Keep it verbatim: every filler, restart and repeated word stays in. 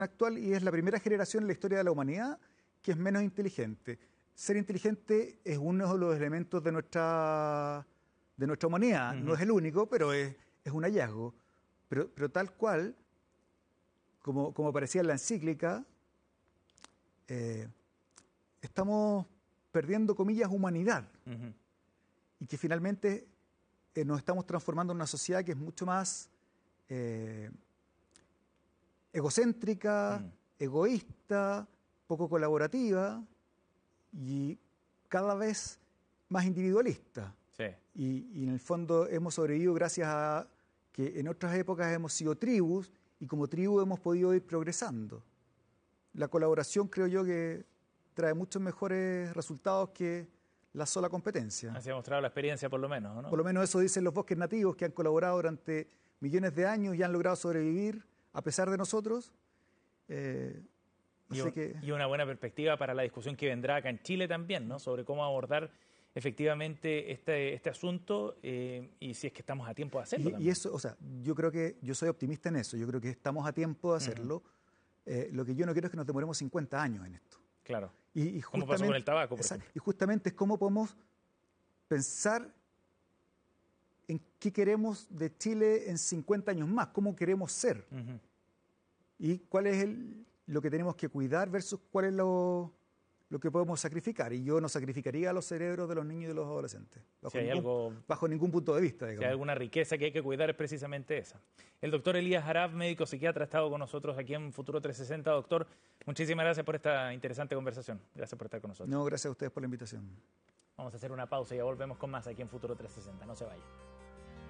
actual y es la primera generación en la historia de la humanidad que es menos inteligente. Ser inteligente es uno de los elementos de nuestra, de nuestra humanidad. Uh-huh. No es el único, pero es, es un hallazgo. Pero, pero tal cual, como, como aparecía en la encíclica, eh, estamos perdiendo, comillas, humanidad. Uh-huh. Y que finalmente eh, nos estamos transformando en una sociedad que es mucho más eh, egocéntrica, uh-huh. egoísta, poco colaborativa y cada vez más individualista. Sí. Y, y en el fondo hemos sobrevivido gracias a que en otras épocas hemos sido tribus y como tribu hemos podido ir progresando. La colaboración creo yo que trae muchos mejores resultados que la sola competencia. Así ha mostrado la experiencia por lo menos, ¿no? Por lo menos eso dicen los bosques nativos que han colaborado durante millones de años y han logrado sobrevivir a pesar de nosotros. Eh, y, un, que... y una buena perspectiva para la discusión que vendrá acá en Chile también, ¿no? Sobre cómo abordar efectivamente este, este asunto eh, y si es que estamos a tiempo de hacerlo. Y, y eso, o sea, yo creo que yo soy optimista en eso, yo creo que estamos a tiempo de hacerlo. Uh-huh. Eh, lo que yo no quiero es que nos demoremos cincuenta años en esto. Claro. Y, y ¿Cómo pasó con el tabaco, por ejemplo? Y justamente es cómo podemos pensar en qué queremos de Chile en cincuenta años más, cómo queremos ser. Uh-huh. Y cuál es el, lo que tenemos que cuidar versus cuál es lo, lo que podemos sacrificar. Y yo no sacrificaría a los cerebros de los niños y de los adolescentes, bajo, si hay ningún, algo, bajo ningún punto de vista. Si hay alguna riqueza que hay que cuidar es precisamente esa. El doctor Elías Jarab, médico psiquiatra, ha estado con nosotros aquí en Futuro trescientos sesenta. Doctor, muchísimas gracias por esta interesante conversación. Gracias por estar con nosotros. No, gracias a ustedes por la invitación. Vamos a hacer una pausa y ya volvemos con más aquí en Futuro trescientos sesenta. No se vayan.